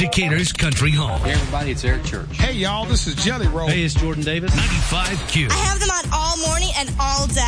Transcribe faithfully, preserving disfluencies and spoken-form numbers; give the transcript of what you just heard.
Decatur's country home. Hey, everybody, it's Eric Church. Hey, y'all, this is Jelly Roll. Hey, it's Jordan Davis. ninety-five Q. I have them on all morning and all day.